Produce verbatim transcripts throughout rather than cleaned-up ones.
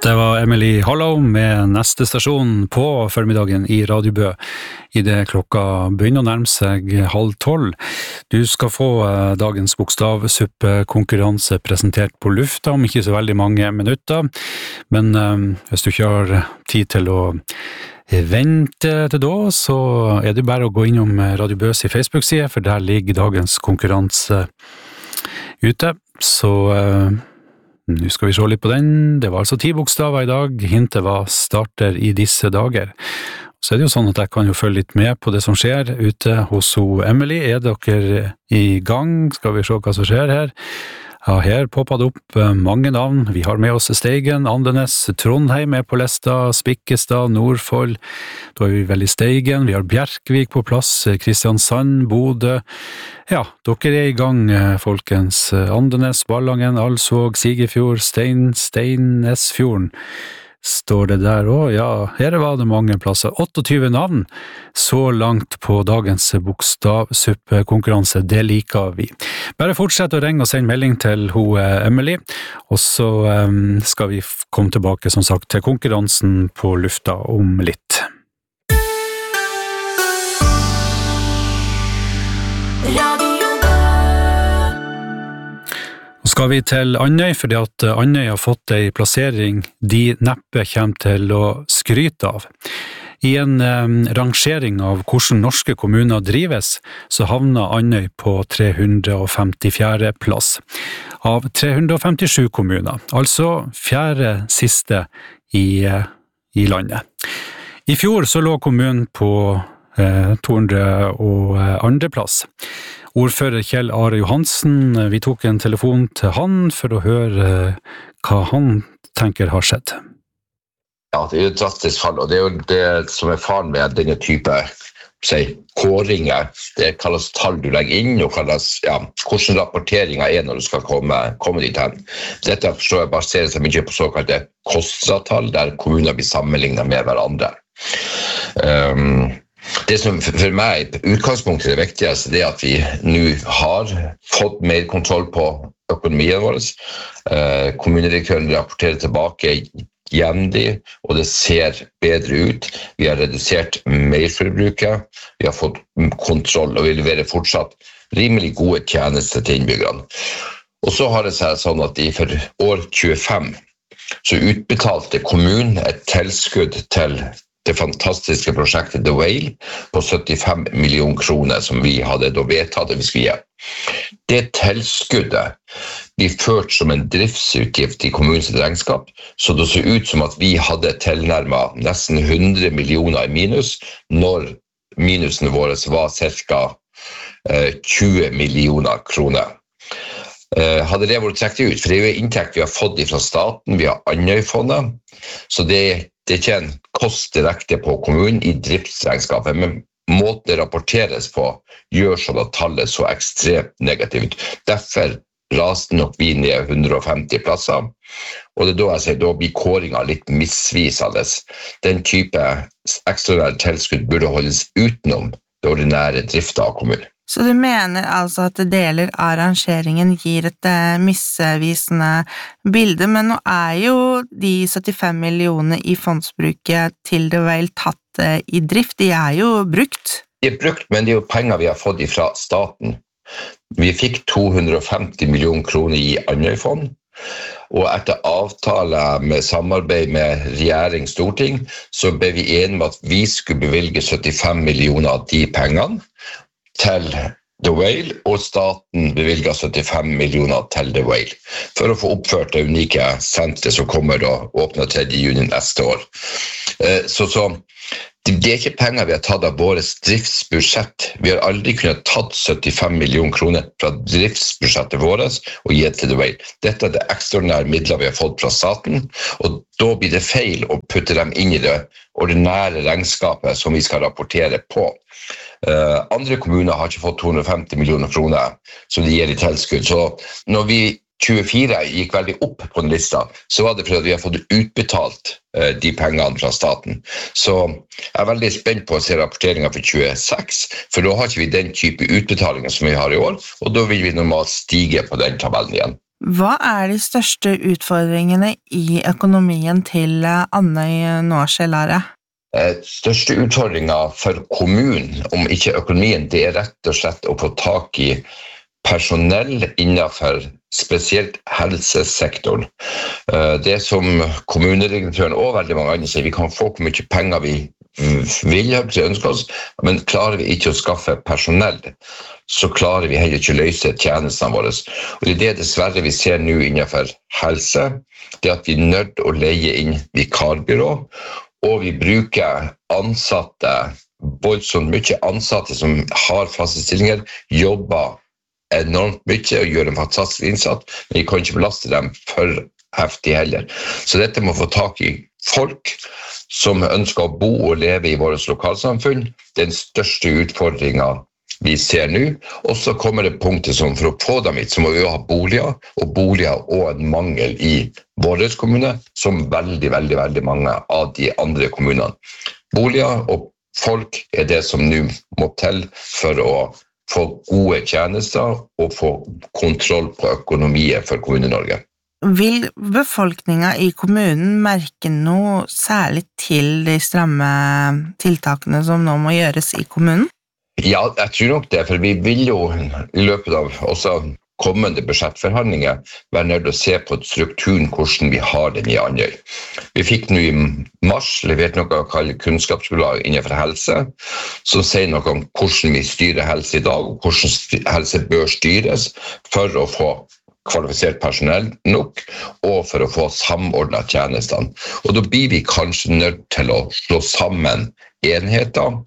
Det var Emily Hollow med neste stasjon på formiddagen i Radio Bø. I det klokka begynner å nærme seg halv tolv. Du skal få dagens bokstavsuppekonkurranse presentert på lufta om ikke så veldig mange minutter. Men um, hvis du ikke har tid til å vente til da, så er det bare å gå innom Radio Bøs i Facebook-side, for der ligger dagens konkurranse ute. Så uh, nå skal vi se litt på den. Det var altså ti bokstaver i dag. Hintet var starter i disse dager. Så er det jo sånn at jeg kan jo følge litt med på det som skjer ute hos Emily. Er dere i gang? Skal vi se hva som skjer her? Ja, her poppet det opp mange navn. Vi har med oss Steigen, Andenes, Trondheim er på lista, Spikkestad, Nordfold. Da er vi vel i Steigen. Vi har Bjerkvik på plass, Kristiansand, Bodø. Ja, dere er i gang, folkens. Andenes, Ballangen, Alsvåg, Sigefjord, Stein, Steinesfjorden. Står det der også? Ja, her var det mange plasser. tjueåtte navn så langt på dagens bokstavsuppekonkurranse. Det liker vi. Bare fortsett å ringe og sende melding til ho Emily, og så um, skal vi komme tilbake som sagt til konkurransen på lufta om litt. Skal vi til Andøy, fordi at Andøy har fått en plassering de neppe kommer til å skryte av. I en um, rangering av hvordan norske kommuner drives, så havner Andøy på tre hundre femtifjerde plass av tre hundre femtisju kommuner, altså fjerde siste i, i landet. I fjor så lå kommunen på uh, to hundre og andre plass. Ordfører Kjell Are Johansen, vi tok en telefon til han for å høre hva han tenker har skjedd. Ja, det er jo et drastisk fall, og det er jo det som er faren med denne type si, kåringer. Det kalles tall du legger inn, og kalles, ja, hvordan rapporteringen er når du skal komme, komme dit hen. Dette forstår jeg baserer seg mye på såkalte KOSTRA-tall, der kommuner blir sammenlignet med hverandre. Um, Det som for meg utgangspunktet er det viktigste, det er at vi nå har fått mer kontroll på økonomien vår. Eh, kommunedirektøren rapporterer tilbake jevnlig, og det ser bedre ut. Vi har redusert merforbruket, vi har fått kontroll, og vi leverer fortsatt rimelig gode tjenester til innbyggerne. Og så har det seg sånn at i for år tjuefem så utbetalte kommunen et tilskudd til det fantastiske prosjektet The Whale på syttifem millioner kroner som vi hadde da vedtatt at vi skulle gi. Det tilskuddet blir ført som en driftsutgift i kommunens regnskap, så det så ut som at vi hadde tilnærmet nesten hundre millioner i minus, når minusene våre var cirka tjue millioner kroner. Hadde det vært trukket ut, for det er jo inntekt vi har fått fra staten, vi har Andøyfondet, så det er Det er ikke en kost direkte på kommunen i driftsregnskapet, men måten det rapporteres på gjør sånn at tallet så ekstremt negativt. Derfor raste nok vi ned hundre femti plasser, og det er da jeg sier, da blir kåringen litt misvisende. Den type ekstraordinære tilskudd burde holdes utenom det ordinære driften av kommunen. Så du mener altså at deler av rangeringen gir et misvisende bilde, men nå er jo de syttifem millioner i fondsbruket til The Whale tatt i drift, de er jo brukt? De er brukt, men det er jo penger vi har fått fra staten. Vi fikk to hundre femti millioner kroner i Andøyfond, og etter avtale med samarbeid med regjering Storting, så ble vi enige om at vi skulle bevilge syttifem millioner av de pengene, til The Whale, og staten bevilget syttifem millioner til The Whale, for å få oppført det unike senteret som kommer og åpner tredje juni neste år. Så, så det er ikke penger vi har tatt av vårt driftsbudsjett. Vi har aldri kunnet tatt syttifem millioner kroner fra driftsbudsjettet vårt og gitt til The Whale. Dette er det ekstraordinære midler vi har fått fra staten, og da blir det feil å putte dem inn i det ordinære regnskapet som vi skal rapportere på. Uh, andre kommuner har ikke fått to hundre femti millioner kroner som de gir i tilskudd, så når vi tjuefire gikk veldig opp på den lista, så var det fordi vi har fått utbetalt uh, de pengene fra staten. Så jeg er veldig spent på å se rapporteringen for tjueseks, for da har ikke vi den type utbetalinger som vi har i år, og da vil vi normalt stige på den tabellen igjen. Hva er de største utfordringene i økonomien til Andøy nå, Kjell Are? Eh, største utfordringen for kommunen, om ikke økonomien, det er rett og slett å få tak i personell innenfor spesielt helsesektoren. Eh, det som kommunedirektøren og veldig mange andre sier, vi kan få hvor mye penger vi vil ha til å ønske oss, men klarer vi ikke å skaffe personell, så klarer vi heller ikke å løse tjenestene våre. Og det er det dessverre vi ser nå innenfor helse, det at vi er nødt til å leie inn vikarbyrå, og vi bruker ansatte, voldsomt mye ansatte som har faste stillinger, jobber enormt mye og gjør en fantastisk innsats, men vi kan ikke belaste dem for heftig heller. Så dette må få tak i folk som ønsker å bo og leve i vårt lokalsamfunn. Den største utfordringen vi ser nå, og så kommer det punkter som for å få dem hit, så må vi ha boliger, og boliger og en mangel i vår kommune, som veldig, veldig, veldig mange av de andre kommunene. Boliger og folk er det som nå må til for å få gode tjenester og få kontroll på økonomien for Kommune-Norge. Vil befolkningen i kommunen merke noe særlig til de stramme tiltakene som nå må gjøres i kommunen? Ja, jeg tror nok det, for vi vil jo i løpet av også kommende budsjettforhandlinger være nødt til å se på strukturen hvordan vi har den i Andøy. Vi fikk nå i mars levert noe å kalle kunnskapsgrunnlag innenfor helse, som sier noe om hvordan vi styrer helse i dag, og hvordan helse bør styres for å få kvalifisert personell nok, og for å få samordnet tjenestene. Og da blir vi kanskje nødt til å slå sammen enheter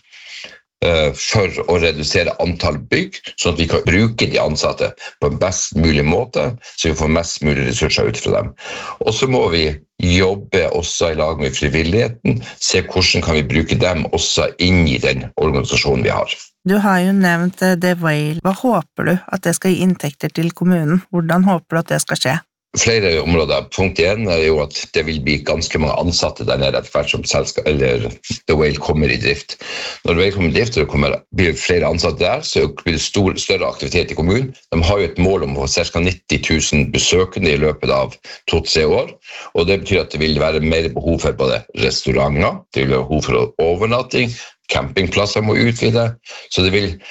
uh, for å redusere antall bygg, sånn at vi kan bruke de ansatte på en best mulig måte, så vi får mest mulig ressurser ut fra dem. Og så må vi jobbe også i lag med frivilligheten, se hvordan kan vi bruke dem også inn i den organisasjonen vi har. Du har jo nevnt The Whale. Hva håper du at det skal gi inntekter til kommunen? Hvordan håper du at det skal skje? Flere områder. Punkt én er jo at det vil bli ganske mange ansatte der nede etter hvert som selskap, eller The Whale kommer i drift. Når The Whale kommer i drift og det kommer, blir flere ansatte der, så blir det stor, større aktivitet i kommunen. De har jo et mål om å få ca. nitti tusen besøkende i løpet av to-tre år, og det betyr at det vil være mer behov for både restauranter, det vil være behov for overnatting, campingplasser må utvide, så det vil,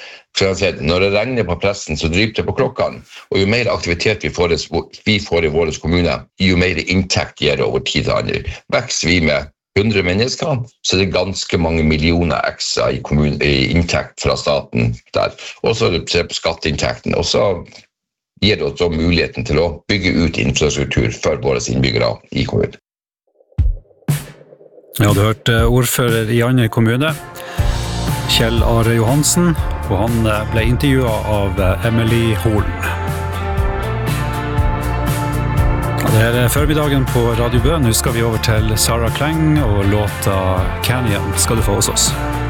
når det regner på pressen, så dryper det på klokkene, og jo mer aktivitet vi får, vi får i våre kommuner, jo mer inntekt gir det over tid til andre. Vekster vi med hundre mennesker, så er det ganske mange millioner ekstra i, kommun, i inntekt fra staten der, og så ser vi på skatteinntekten, og så gir det oss muligheten til å bygge ut infrastruktur for våre innbyggere i kommunen. Ja, du hørte ordfører i Andøy kommune, Kjell Are Johansen, og han ble intervjuet av Emily Holen. Ja, det er formiddagen på Radio Bø. Nå skal vi over til Sarah Kleng og låta Canyon skal du få hos oss.